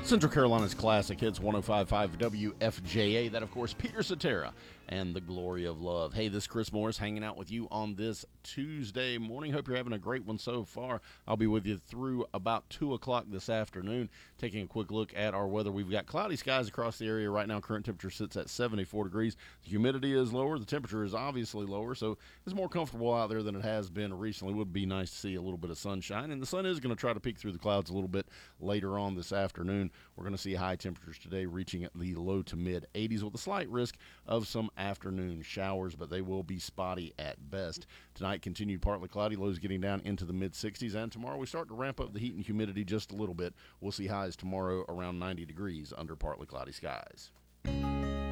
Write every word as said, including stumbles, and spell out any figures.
Central Carolina's Classic Hits one oh five point five W F J A. That, of course, Peter Cetera and The Glory of Love. Hey, this is Chris Morris hanging out with you on this Tuesday morning. Hope you're having a great one so far. I'll be with you through about two o'clock this afternoon, taking a quick look at our weather. We've got cloudy skies across the area right now. Current temperature sits at seventy-four degrees. The humidity is lower. The temperature is obviously lower, so it's more comfortable out there than it has been recently. It would be nice to see a little bit of sunshine, and the sun is going to try to peek through the clouds a little bit later on this afternoon. We're going to see high temperatures today reaching at the low to mid eighties with a slight risk of some afternoon showers, but they will be spotty at best. Tonight, continued partly cloudy, lows getting down into the mid sixties, and tomorrow we start to ramp up the heat and humidity just a little bit. We'll see highs tomorrow around ninety degrees under partly cloudy skies.